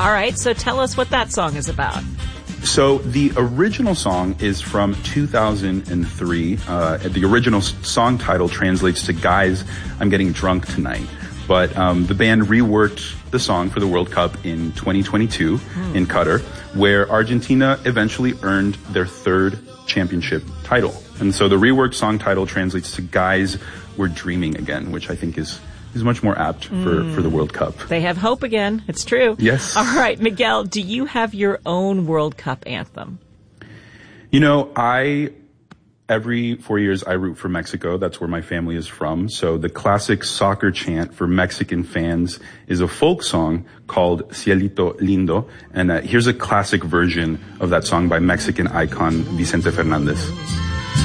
All right, so tell us what that song is about. So the original song is from 2003. The original song title translates to "Guys, I'm Getting Drunk Tonight." But the band reworked the song for the World Cup in 2022 in Qatar, where Argentina eventually earned their third championship title. And so the reworked song title translates to "Guys, We're Dreaming Again," which I think is much more apt for the World Cup. They have hope again. It's true. Yes. All right, Miguel, do you have your own World Cup anthem? You know, every 4 years I root for Mexico. That's where my family is from. So the classic soccer chant for Mexican fans is a folk song called Cielito Lindo. And here's a classic version of that song by Mexican icon Vicente Fernandez.